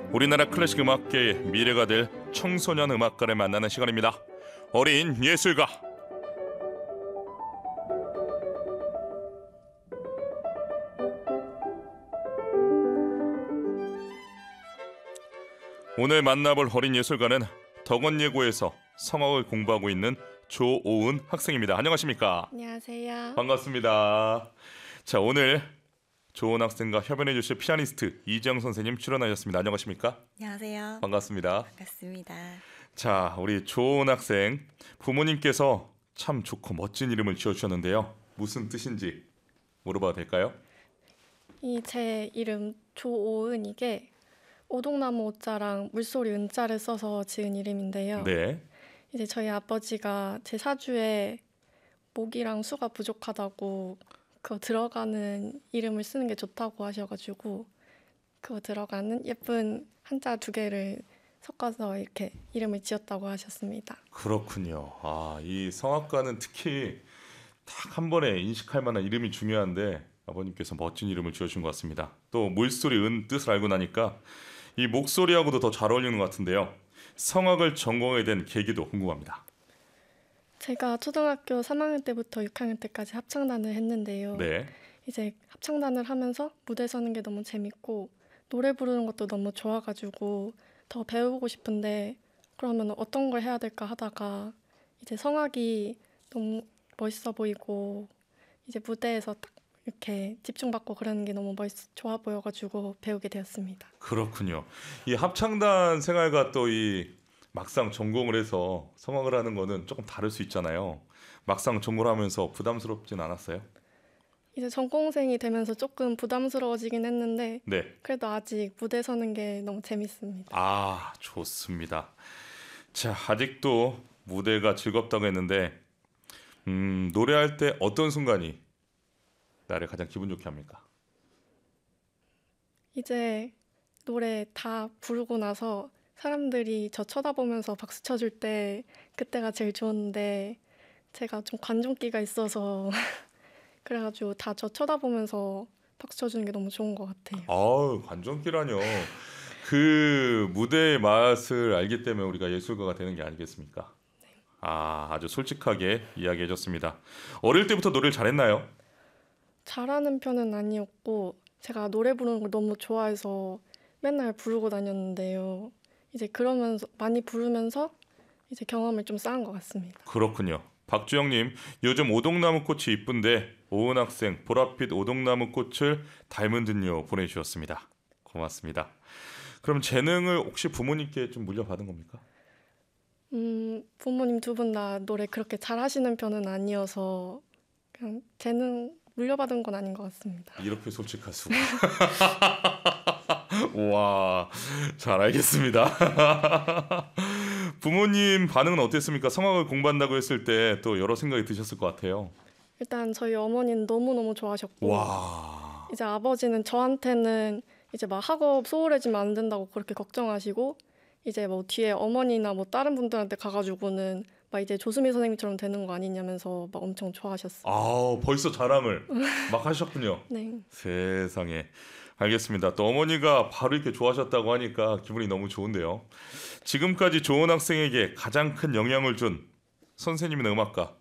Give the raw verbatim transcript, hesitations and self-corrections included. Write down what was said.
우리나라 클래식 음악계의 미래가 될 청소년 음악가를 만나는 시간입니다. 어린 예술가. 오늘 만나볼 어린 예술가는 덕원예고에서 성악을 공부하고 있는 조오은 학생입니다. 안녕하십니까? 안녕하세요. 반갑습니다. 자, 오늘 조은 학생과 협연해 주실 피아니스트 이지영 선생님 출연하셨습니다. 안녕하십니까? 안녕하세요. 반갑습니다. 반갑습니다. 자, 우리 조은 학생, 부모님께서 참 좋고 멋진 이름을 지어주셨는데요. 무슨 뜻인지 물어봐도 될까요? 이 제 이름 조오은, 이게 오동나무 오자랑 물소리 은자를 써서 지은 이름인데요. 네. 이제 저희 아버지가 제 사주에 목이랑 수가 부족하다고 그거 들어가는 이름을 쓰는 게 좋다고 하셔가지고 그거 들어가는 예쁜 한자 두 개를 섞어서 이렇게 이름을 지었다고 하셨습니다. 그렇군요. 아, 이 성악가는 특히 딱 한 번에 인식할 만한 이름이 중요한데 아버님께서 멋진 이름을 지어준 것 같습니다. 또 물소리 은 뜻을 알고 나니까 이 목소리하고도 더 잘 어울리는 것 같은데요. 성악을 전공하게 된 계기도 궁금합니다. 제가 초등학교 삼 학년 때부터 육 학년 때까지 합창단을 했는데요. 네. 이제 합창단을 하면서 무대 서는 게 너무 재밌고 노래 부르는 것도 너무 좋아가지고 더 배우고 싶은데 그러면 어떤 걸 해야 될까 하다가 이제 성악이 너무 멋있어 보이고 이제 무대에서 딱 이렇게 집중받고 그러는 게 너무 멋있, 좋아 보여가지고 배우게 되었습니다. 그렇군요. 이 합창단 생활과 또 이 막상 전공을 해서 성악을 하는 거는 조금 다를 수 있잖아요. 막상 전공을 하면서 부담스럽진 않았어요? 이제 전공생이 되면서 조금 부담스러워지긴 했는데 네. 그래도 아직 무대 서는 게 너무 재밌습니다. 아, 좋습니다. 자, 아직도 무대가 즐겁다고 했는데 음, 노래할 때 어떤 순간이 나를 가장 기분 좋게 합니까? 이제 노래 다 부르고 나서 사람들이 저 쳐다보면서 박수 쳐줄 때 그때가 제일 좋은데 제가 좀 관종기가 있어서 그래가지고 다 저 쳐다보면서 박수 쳐주는 게 너무 좋은 것 같아요. 아우, 관전기라뇨. 그 무대의 맛을 알기 때문에 우리가 예술가가 되는 게 아니겠습니까? 아, 아주 솔직하게 이야기해 줬습니다. 어릴 때부터 노래를 잘했나요? 잘하는 편은 아니었고 제가 노래 부르는 걸 너무 좋아해서 맨날 부르고 다녔는데요. 이제 그러면서 많이 부르면서 이제 경험을 좀 쌓은 것 같습니다. 그렇군요. 박주영님, 요즘 오동나무 꽃이 이쁜데 오은 학생 보랏빛 오동나무 꽃을 닮은 듯요 보내주셨습니다. 고맙습니다. 그럼 재능을 혹시 부모님께 좀 물려받은 겁니까? 음, 부모님 두 분 다 노래 그렇게 잘하시는 편은 아니어서 그냥 재능 물려받은 건 아닌 것 같습니다. 이렇게 솔직할 수가. 와, 잘 알겠습니다. 부모님 반응은 어땠습니까? 성악을 공부한다고 했을 때 또 여러 생각이 드셨을 것 같아요. 일단 저희 어머니는 너무너무 좋아하셨고 와, 이제 아버지는 저한테는 이제 막 학업 소홀해지면 안 된다고 그렇게 걱정하시고 이제 뭐 뒤에 어머니나 뭐 다른 분들한테 가가지고는 막 이제 조수미 선생님처럼 되는 거 아니냐면서 막 엄청 좋아하셨어요. 아, 벌써 자랑을 막 하셨군요. 네. 세상에. 알겠습니다. 또 어머니가 바로 이렇게 좋아하셨다고 하니까 기분이 너무 좋은데요. 지금까지 조은 학생에게 가장 큰 영향을 준 선생님이나 음악가